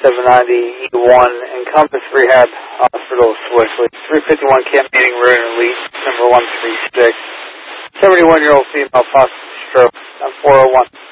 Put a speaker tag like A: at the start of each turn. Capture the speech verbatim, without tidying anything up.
A: seven ninety E one, Encompass Rehab Hospital, Swissley, three fifty-one Camp Meeting Road in Leeds, number one three six. seventy-one-year-old female, possible stroke, on four oh one.